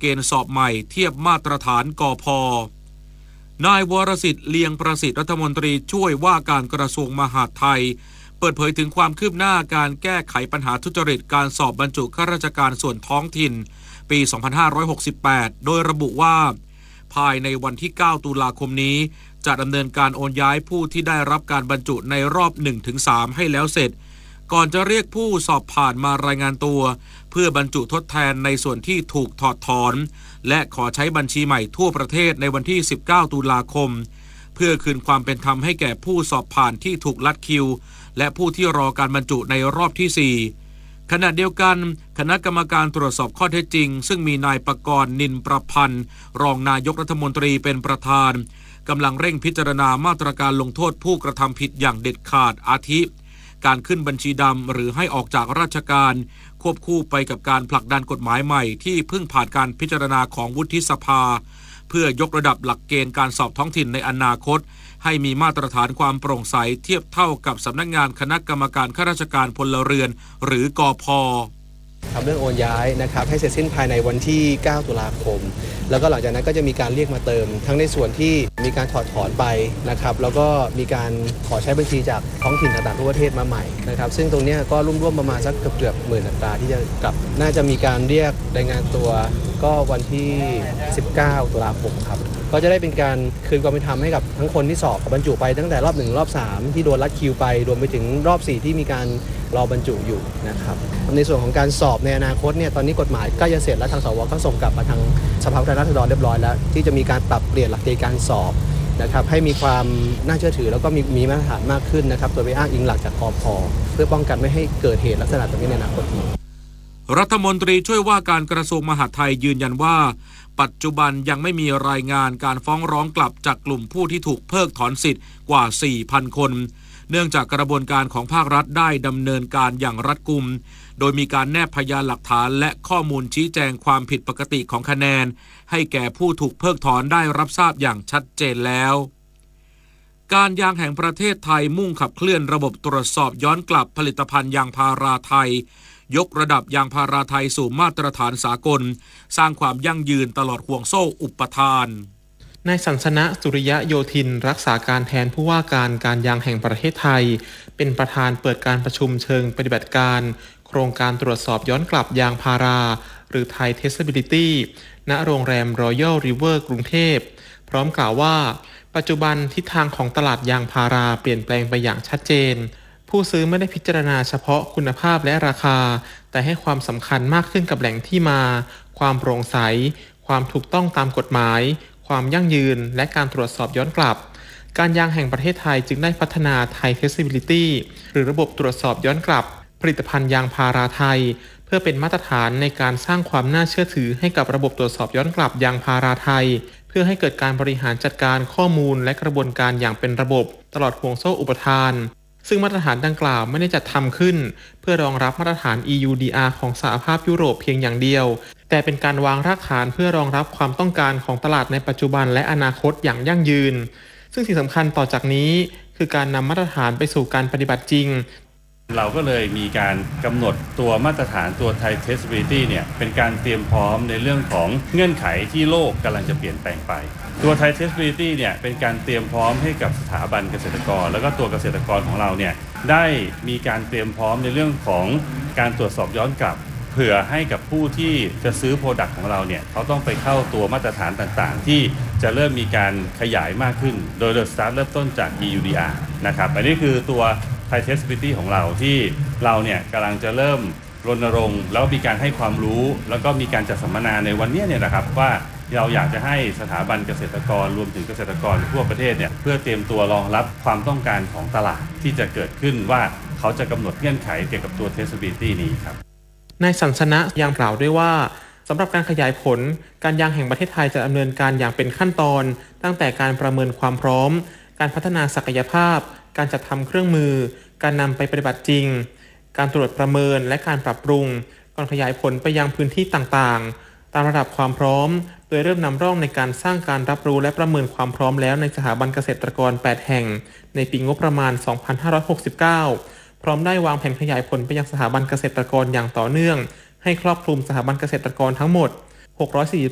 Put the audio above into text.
เกณฑ์สอบใหม่เทียบมาตรฐานกพ.นายวรสิทธิ์เลียงประสิทธิ์รัฐมนตรีช่วยว่าการกระทรวงมหาดไทยเปิดเผยถึงความคืบหน้าการแก้ไขปัญหาทุจริตการสอบบรรจุข้าราชการส่วนท้องถิ่นปี 2568 โดยระบุว่าภายในวันที่ 9 ตุลาคมนี้จะดำเนินการโอนย้ายผู้ที่ได้รับการบรรจุในรอบ 1-3 ให้แล้วเสร็จก่อนจะเรียกผู้สอบผ่านมารายงานตัวเพื่อบรรจุทดแทนในส่วนที่ถูกถอดถอนและขอใช้บัญชีใหม่ทั่วประเทศในวันที่ 19 ตุลาคมเพื่อคืนความเป็นธรรมให้แก่ผู้สอบผ่านที่ถูกลัดคิวและผู้ที่รอการบรรจุในรอบที่ 4ขณะเดียวกันคณะกรรมการตรวจสอบข้อเท็จจริงซึ่งมีนายปกรณ์นินประพันธ์รองนายกรัฐมนตรีเป็นประธานกำลังเร่งพิจารณามาตรการลงโทษผู้กระทำผิดอย่างเด็ดขาดอาทิการขึ้นบัญชีดำหรือให้ออกจากราชการควบคู่ไปกับการผลักดันกฎหมายใหม่ที่เพิ่งผ่านการพิจารณาของวุฒิสภาเพื่อยกระดับหลักเกณฑ์การสอบท้องถิ่นในอนาคตให้มีมาตรฐานความโปร่งใสเทียบเท่ากับสำนักงานคณะกรรมการข้าราชการพลเรือนหรือกพ. ทำเรื่องโอนย้ายนะครับให้เสร็จสิ้นภายในวันที่ 9 ตุลาคมแล้วก็หลังจากนั้นก็จะมีการเรียกมาเติมทั้งในส่วนที่มีการถอดถอนไปนะครับแล้วก็มีการขอใช้บัญชีจากท้องถิ่นต่างๆทั่วประเทศมาใหม่นะครับซึ่งตรงนี้ก็ร่วมประมาณสักเกือบ10,000 อัตราที่จะกลับน่าจะมีการเรียกรายงานตัวก็วันที่ 19 ตุลาคมครับก็จะได้เป็นการคืนความเป็นธรรมให้กับทั้งคนที่สอบบรรจุไปตั้งแต่รอบ1รอบ3ที่โดนลัดคิวไปรวมไปถึงรอบ4ที่มีการรอบรรจุอยู่นะครับในส่วนของการสอบในอนาคตเนี่ยตอนนี้กฎหมายใกล้จะเสร็จแล้วทางสวก็ส่งกลับมาทางสภาผู้แทนราษฎรเรียบร้อยแล้วที่จะมีการปรับเปลี่ยนหลักเกณฑ์การสอบนะครับให้มีความน่าเชื่อถือแล้วก็มีมาตรฐานมากขึ้นนะครับโดยไปอ้างอิงหลักจากกพ.เพื่อป้องกันไม่ให้เกิดเหตุลักษณะแบบนี้ในอนาคตรัฐมนตรีช่วยว่าการกระทรวงมหาดไทยยืนยันว่าปัจจุบันยังไม่มีรายงานการฟ้องร้องกลับจากกลุ่มผู้ที่ถูกเพิกถอนสิทธิ์กว่า 4,000 คนเนื่องจากกระบวนการของภาครัฐได้ดำเนินการอย่างรัดกุมโดยมีการแนบพยานหลักฐานและข้อมูลชี้แจงความผิดปกติของคะแนนให้แก่ผู้ถูกเพิกถอนได้รับทราบอย่างชัดเจนแล้วการยางแห่งประเทศไทยมุ่งขับเคลื่อนระบบตรวจสอบย้อนกลับผลิตภัณฑ์ยางพาราไทยยกระดับยางพาราไทยสู่มาตรฐานสากลสร้างความยั่งยืนตลอดห่วงโซ่อุปทานนายสันสนะสุริยะโยธินรักษาการแทนผู้ว่าการยางแห่งประเทศไทยเป็นประธานเปิดการประชุมเชิงปฏิบัติการโครงการตรวจสอบย้อนกลับยางพาราหรือ Thai Traceability ณโรงแรม Royal River กรุงเทพพร้อมกล่าวว่าปัจจุบันทิศทางของตลาดยางพาราเปลี่ยนแปลงไปอย่างชัดเจนผู้ซื้อไม่ได้พิจารณาเฉพาะคุณภาพและราคาแต่ให้ความสำคัญมากขึ้นกับแหล่งที่มาความโปร่งใสความถูกต้องตามกฎหมายความยั่งยืนและการตรวจสอบย้อนกลับการยางแห่งประเทศไทยจึงได้พัฒนา Thai Traceability หรือระบบตรวจสอบย้อนกลับผลิตภัณฑ์ยางพาราไทยเพื่อเป็นมาตรฐานในการสร้างความน่าเชื่อถือให้กับระบบตรวจสอบย้อนกลับยางพาราไทยเพื่อให้เกิดการบริหารจัดการข้อมูลและกระบวนการอย่างเป็นระบบตลอดห่วงโซ่อุปทานซึ่งมาตรฐานดังกล่าวไม่ได้จัดทำขึ้นเพื่อรองรับมาตรฐาน EUDR ของสหภาพยุโรปเพียงอย่างเดียวแต่เป็นการวางรากฐานเพื่อรองรับความต้องการของตลาดในปัจจุบันและอนาคตอย่างยั่งยืนซึ่งสิ่งสำคัญต่อจากนี้คือการนำมาตรฐานไปสู่การปฏิบัติจริงเราก็เลยมีการกำหนดตัวมาตรฐานตัว Thai Traceability เนี่ยเป็นการเตรียมพร้อมในเรื่องของเงื่อนไขที่โลกกำลังจะเปลี่ยนแปลงไปตัว Thai Traceability เนี่ยเป็นการเตรียมพร้อมให้กับสถาบันเกษตรกรแล้วก็ตัวเกษตรกรของเราเนี่ยได้มีการเตรียมพร้อมในเรื่องของการตรวจสอบย้อนกลับเผื่อให้กับผู้ที่จะซื้อโปรดักต์ของเราเนี่ยเขาต้องไปเข้าตัวมาตรฐานต่างๆที่จะเริ่มมีการขยายมากขึ้นโดยสตาร์ทเริ่มต้นจาก EUDR นะครับอันนี้คือตัวThai Traceability ของเราที่เราเนี่ยกำลังจะเริ่มรณรงค์แล้วมีการให้ความรู้แล้วก็มีการจัดสัมมนาในวันนี้เนี่ยนะครับว่าเราอยากจะให้สถาบันเกษตรกรรวมถึงเกษตรกรทั่วประเทศเนี่ยเพื่อเตรียมตัวรองรับความต้องการของตลาดที่จะเกิดขึ้นว่าเขาจะกำหนดเงื่อนไขเกี่ยวกับตัว Traceability นี้ครับนายสันสนะยังกล่าวด้วยว่าสำหรับการขยายผลการยางแห่งประเทศไทยจะดำเนินการอย่างเป็นขั้นตอนตั้งแต่การประเมินความพร้อมการพัฒนาศักยภาพการจัดทำเครื่องมือการนำไปปฏิบัติจริงการตรวจประเมินและการปรับปรุงก่อนขยายผลไปยังพื้นที่ต่างๆตามระดับความพร้อมโดยเริ่มนำร่องในการสร้างการรับรู้และประเมินความพร้อมแล้วในสถาบันเกษตรกร8แห่งในปีงบประมาณ 2569 พร้อมได้วางแผนขยายผลไปยังสถาบันเกษตรกรอย่างต่อเนื่องให้ครอบคลุมสถาบันเกษตรกรทั้งหมด